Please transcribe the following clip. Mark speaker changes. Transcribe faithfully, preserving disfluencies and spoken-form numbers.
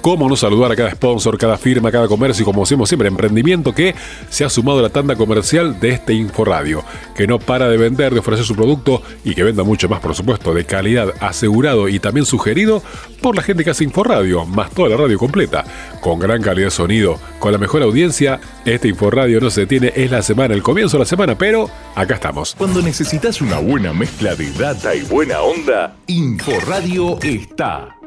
Speaker 1: cómo no saludar a cada sponsor, cada firma, cada comercio y, como decimos siempre, emprendimiento que se ha sumado a la tanda comercial de este Inforadio, que no para de vender, de ofrecer su producto y que venda mucho más, por supuesto, de calidad, asegurado y también sugerido por la gente que hace Inforadio, más toda la radio completa, con gran calidad de sonido, con la mejor audiencia. Este Inforadio no se detiene, es la semana, el comienzo de la semana, pero acá estamos.
Speaker 2: Cuando necesitas una buena mezcla de data y buena onda, Inforadio está.